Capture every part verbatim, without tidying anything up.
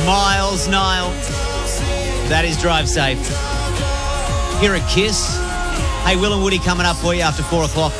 Miles Nile. That is Drive Safe. Here at Kiss. Hey, Will and Woody coming up for you after four o'clock.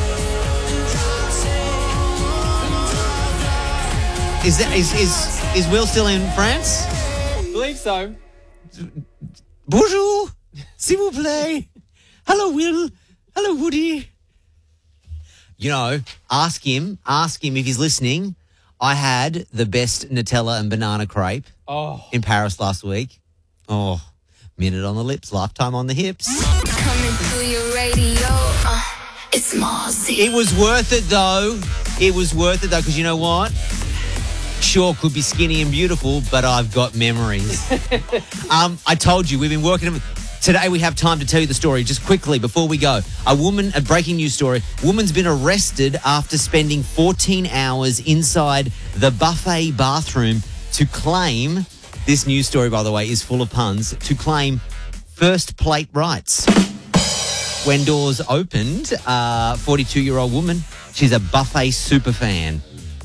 Is that is is is Will still in France? I believe so. Bonjour, s'il vous plaît. Hello, Will. Hello, Woody. You know, ask him, ask him if he's listening. I had the best Nutella and banana crepe oh. in Paris last week. Oh, minute on the lips, lifetime on the hips. Coming through your radio, uh, it's Marcy. It was worth it, though. It was worth it, though, because you know what? Sure, could be skinny and beautiful, but I've got memories. um, I told you, we've been working... Today we have time to tell you the story. Just quickly, before we go, a woman, a breaking news story, woman's been arrested after spending fourteen hours inside the buffet bathroom to claim, this news story, by the way, is full of puns, to claim first plate rights. When doors opened, uh, forty-two-year-old woman, she's a buffet super fan.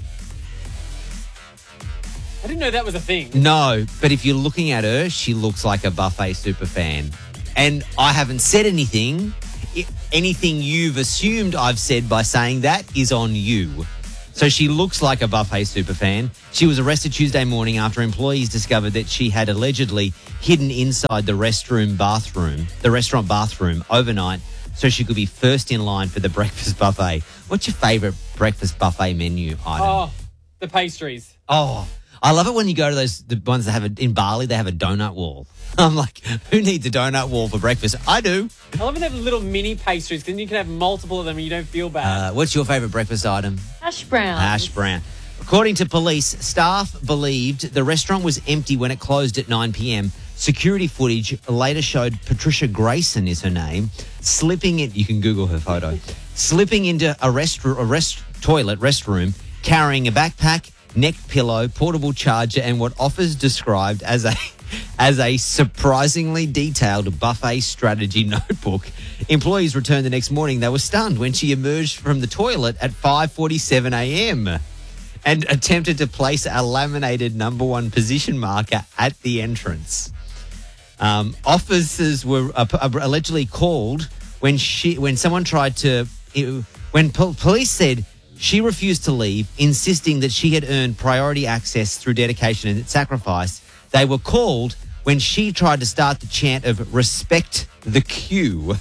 I didn't know that was a thing. No, but if you're looking at her, she looks like a buffet super fan. And I haven't said anything. Anything you've assumed I've said by saying that is on you. So she looks like a buffet super fan. She was arrested Tuesday morning after employees discovered that she had allegedly hidden inside the restroom bathroom, the restaurant bathroom overnight, so she could be first in line for the breakfast buffet. What's your favourite breakfast buffet menu item? Oh, the pastries. Oh, I love it when you go to those the ones that have a, in Bali, they have a donut wall. I'm like, who needs a donut wall for breakfast? I do. I love when they have little mini pastries because then you can have multiple of them and you don't feel bad. Uh, what's your favourite breakfast item? Hash brown. Hash brown. According to police, staff believed the restaurant was empty when it closed at nine p.m. Security footage later showed Patricia Grayson is her name, slipping in, you can Google her photo, slipping into a rest, a rest toilet, restroom, carrying a backpack, neck pillow, portable charger, and what offers described as a as a surprisingly detailed buffet strategy notebook. Employees returned the next morning. They were stunned when she emerged from the toilet at five forty-seven a.m. and attempted to place a laminated number one position marker at the entrance. Um, officers were uh, allegedly called when she when someone tried to when po- police said she refused to leave, insisting that she had earned priority access through dedication and sacrifice. They were called when she tried to start the chant of respect the queue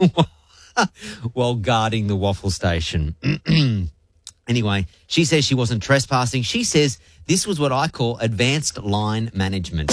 while guarding the waffle station. Anyway, she says she wasn't trespassing. She says this was what I call advanced line management.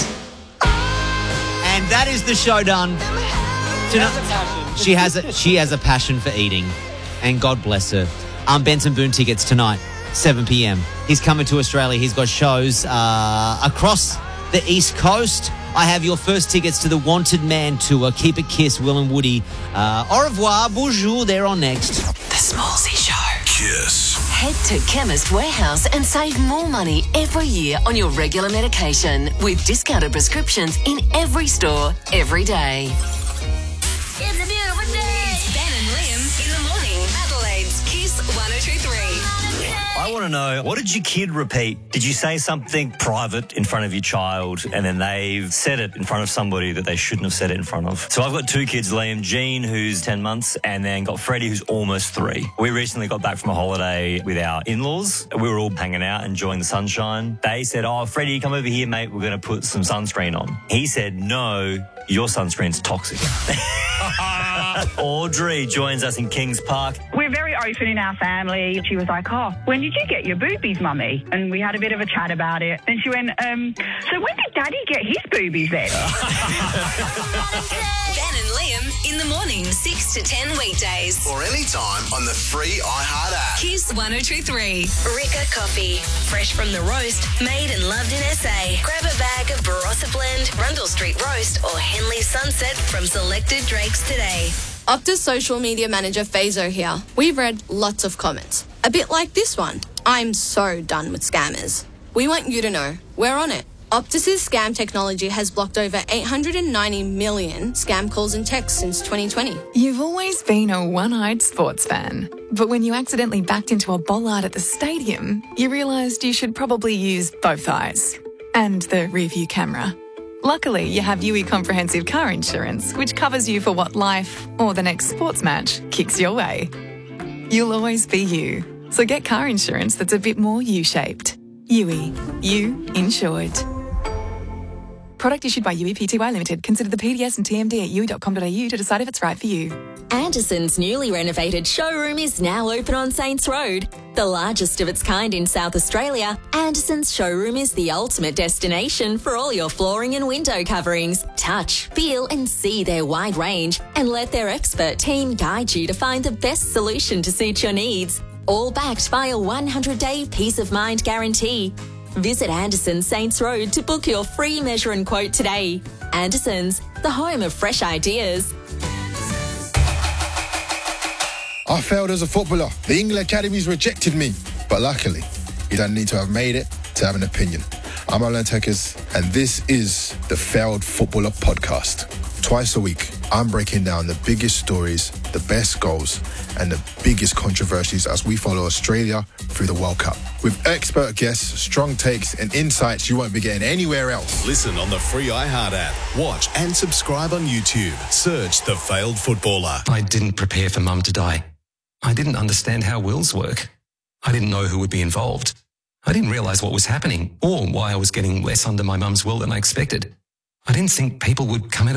And that is the show done. Tonight, she has a she has a passion for eating, and God bless her. Um, Benson Boone tickets tonight, seven p.m. He's coming to Australia. He's got shows uh, across the East Coast. I have your first tickets to the Wanted Man tour. Keep it Kiss, Will and Woody. Uh, au revoir, bonjour. They're on next. The Smallsy Show. Kiss. Head to Chemist Warehouse and save more money every year on your regular medication with discounted prescriptions in every store, every day. It's a beautiful day. It's Ben and Liam in the morning. Adelaide's Kiss one oh two three. I want to know, what did your kid repeat? Did you say something private in front of your child and then they've said it in front of somebody that they shouldn't have said it in front of? So I've got two kids, Liam, Jean, who's ten months, and then got Freddie, who's almost three. We recently got back from a holiday with our in-laws. We were all hanging out, enjoying the sunshine. They said, oh, Freddie, come over here, mate. We're going to put some sunscreen on. He said, no, your sunscreen's toxic. Audrey joins us in Kings Park. We're very open in our family. She was like, oh, when did you get your boobies, Mummy? And we had a bit of a chat about it. Then she went, um, so when did Daddy get his boobies then? Ben and Liam in the morning, six to ten weekdays. Or anytime on the free iHeart app. Kiss one oh two three. Rika Coffee. Fresh from the roast, made and loved in S A. Grab a bag of Barossa Blend, Rundle Street Roast, or Henley Sunset from selected Drakes today. Optus social media manager Fazo here. We've read lots of comments. A bit like this one. I'm so done with scammers. We want you to know we're on it. Optus's scam technology has blocked over eight hundred ninety million scam calls and texts since twenty twenty. You've always been a one-eyed sports fan. But when you accidentally backed into a bollard at the stadium, you realised you should probably use both eyes. and the rear view camera. Luckily, you have U E Comprehensive Car Insurance, which covers you for what life or the next sports match kicks your way. You'll always be you, so get car insurance that's a bit more U-shaped. U E. You insured. Product issued by U E P T Y Limited. Consider the P D S and T M D at u e dot com dot a u to decide if it's right for you. Anderson's newly renovated showroom is now open on Saints Road. The largest of its kind in South Australia, Anderson's showroom is the ultimate destination for all your flooring and window coverings. Touch, feel and see their wide range and let their expert team guide you to find the best solution to suit your needs. All backed by a one hundred day peace of mind guarantee. Visit Anderson's Saints Road to book your free measure and quote today. Anderson's, the home of fresh ideas. I failed as a footballer. The England Academies rejected me. But luckily, you don't need to have made it to have an opinion. I'm Alan Tekers, and this is the Failed Footballer Podcast. Twice a week, I'm breaking down the biggest stories, the best goals, and the biggest controversies as we follow Australia through the World Cup. With expert guests, strong takes, and insights you won't be getting anywhere else. Listen on the free iHeart app. Watch and subscribe on YouTube. Search The Failed Footballer. I didn't prepare for Mum to die. I didn't understand how wills work. I didn't know who would be involved. I didn't realise what was happening or why I was getting less under my mum's will than I expected. I didn't think people would come out